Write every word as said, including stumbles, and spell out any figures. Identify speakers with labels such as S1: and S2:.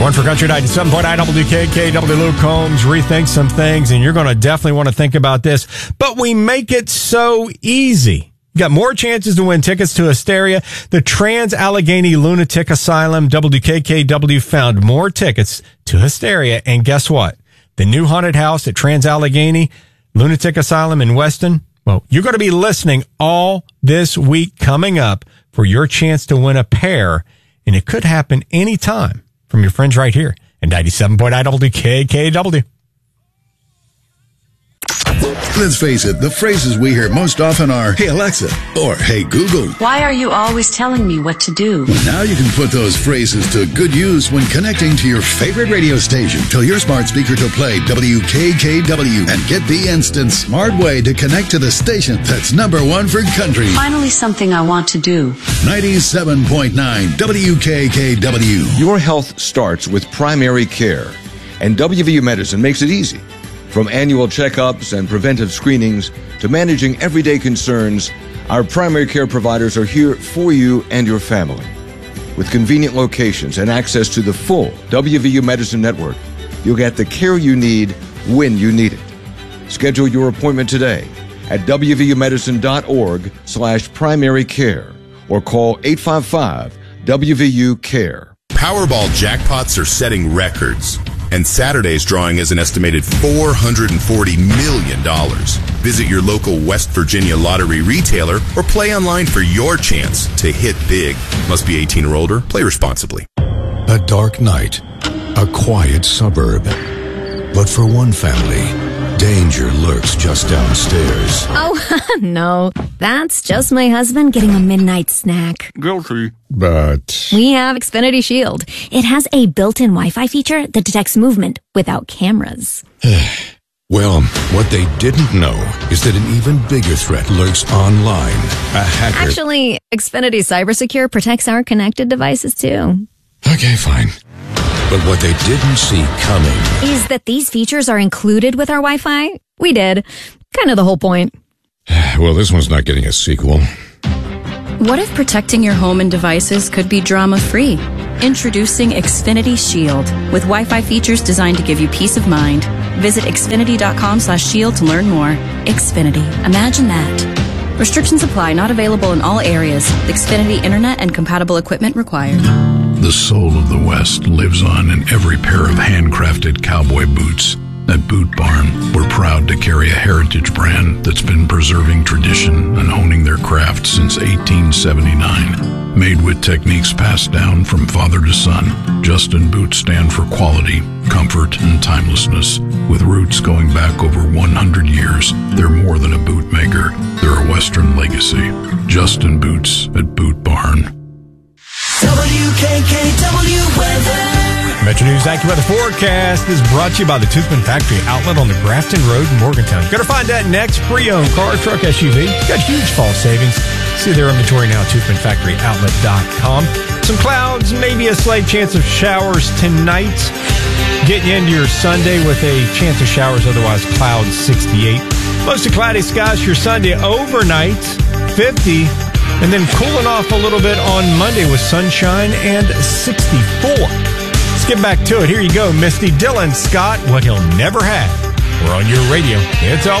S1: One for Country ninety-seven point nine W K K W. Luke Combs, rethink some things, and you're going to definitely want to think about this. But we make it so easy. You got more chances to win tickets to Hysteria. The Trans-Allegheny Lunatic Asylum, W K K W, found more tickets to Hysteria. And guess what? The new haunted house at Trans-Allegheny Lunatic Asylum in Weston. Well, you're going to be listening all this week coming up for your chance to win a pair. And it could happen anytime from your friends right here at ninety-seven point nine W K K W.
S2: Let's face it, the phrases we hear most often are, "Hey Alexa," or "Hey Google."
S3: Why are you always telling me what to do?
S2: Now you can put those phrases to good use when connecting to your favorite radio station. Tell your smart speaker to play W K K W and get the instant smart way to connect to the station that's number one for country.
S3: Finally, something I want to do.
S2: ninety-seven point nine W K K W.
S4: Your health starts with primary care, and W V U Medicine makes it easy. From annual checkups and preventive screenings to managing everyday concerns, our primary care providers are here for you and your family. With convenient locations and access to the full W V U Medicine network, you'll get the care you need when you need it. Schedule your appointment today at W V U medicine dot org slash primary care or call eight five five W V U care.
S5: Powerball jackpots are setting records, and Saturday's drawing is an estimated four hundred forty million dollars. Visit your local West Virginia lottery retailer or play online for your chance to hit big. Must be eighteen or older. Play responsibly.
S6: A dark night, a quiet suburb. But for one family, danger lurks just downstairs.
S7: Oh, no. That's just my husband getting a midnight snack.
S5: Guilty.
S6: But
S7: We have Xfinity Shield. It has a built-in Wi-Fi feature that detects movement without cameras.
S6: well, what they didn't know is that an even bigger threat lurks online. A hacker.
S7: Actually, Xfinity CyberSecure protects our connected devices, too.
S6: Okay, fine. But what they didn't see coming
S7: is that these features are included with our Wi-Fi. We did. Kind of the whole point.
S6: Well, this one's not getting a sequel.
S8: What if protecting your home and devices could be drama-free? Introducing Xfinity Shield with Wi-Fi features designed to give you peace of mind. Visit xfinity dot com slash shield to learn more. Xfinity. Imagine that. Restrictions apply. Not available in all areas. Xfinity Internet and compatible equipment required.
S9: The soul of the West lives on in every pair of handcrafted cowboy boots. At Boot Barn, we're proud to carry a heritage brand that's been preserving tradition and honing their craft since eighteen seventy-nine. Made with techniques passed down from father to son, Justin boots stand for quality, comfort, and timelessness. With roots going back over one hundred years, they're more than a boot maker. They're a Western legacy. Justin Boots at Boot Barn.
S10: W K K W weather.
S1: Metro News AccuWeather forecast is brought to you by the Toothman Factory Outlet on the Grafton Road in Morgantown. Going to find that next pre-owned car, truck, S U V. Got huge fall savings. See their inventory now at toothman factory outlet dot com. Some clouds, maybe a slight chance of showers tonight. Getting you into your Sunday with a chance of showers, otherwise clouds sixty-eight. Mostly cloudy skies for your Sunday overnight, fifty. And then cooling off a little bit on Monday with sunshine and sixty-four. Let's get back to it. Here you go, Misty. Dylan Scott, What He'll Never Have. We're on your radio. It's all